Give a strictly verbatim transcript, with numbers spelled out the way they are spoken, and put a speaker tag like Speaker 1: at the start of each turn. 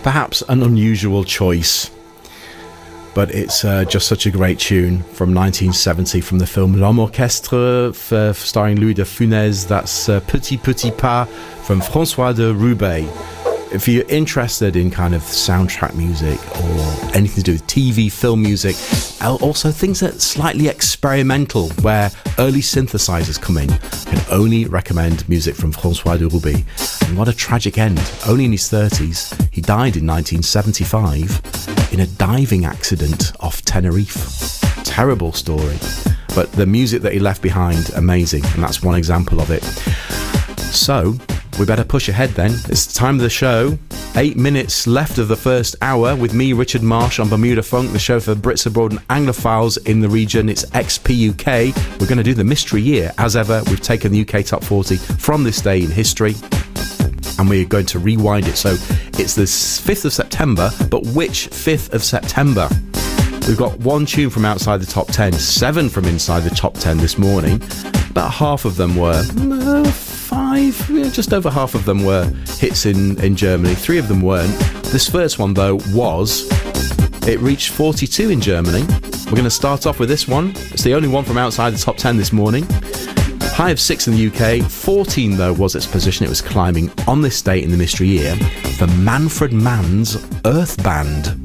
Speaker 1: Perhaps an unusual choice, but it's uh, just such a great tune from nineteen seventy from the film L'Homme Orchestre, f- starring Louis de Funès. That's uh, Petit Petit Pas from François de Roubaix. If you're interested in kind of soundtrack music or anything to do with T V, film music, also things that are slightly experimental, where early synthesizers come in, I can only recommend music from François de Roubaix. And what a tragic end. Only in his thirties. He died in nineteen seventy-five in a diving accident off Tenerife. Terrible story. But the music that he left behind, amazing. And that's one example of it. So, we better push ahead then. It's the time of the show. Eight minutes left of the first hour with me, Richard Marsh, on Bermuda Funk, the show for Brits abroad and Anglophiles in the region. It's X P U K. We're going to do the mystery year. As ever, we've taken the U K Top forty from this day in history, and we're going to rewind it. So it's the fifth of September, but which fifth of September? We've got one tune from outside the top ten, seven from inside the top ten this morning. About half of them were... Uh, Five, yeah, just over half of them were hits in, in Germany. Three of them weren't. This first one, though, was. It reached forty-two in Germany. We're going to start off with this one. It's the only one from outside the top ten this morning. High of six in the U K. fourteen, though, was its position. It was climbing on this date in the mystery year. The Manfred Mann's Earth Band.